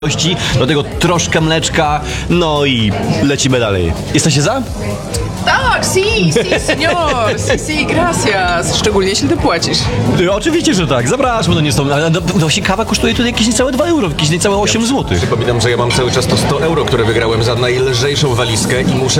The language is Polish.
do tego troszkę mleczka, no i lecimy dalej. Jesteście za? Tak, si, senior, si, gracias. Szczególnie jeśli ty płacisz. Oczywiście, że tak. Zapraszam, no nie są. Ale właśnie kawa kosztuje tutaj jakieś niecałe 2 euro, jakieś niecałe 8 zł. Przypominam, że ja mam cały czas to 100 euro, które wygrałem za najlżejszą walizkę i muszę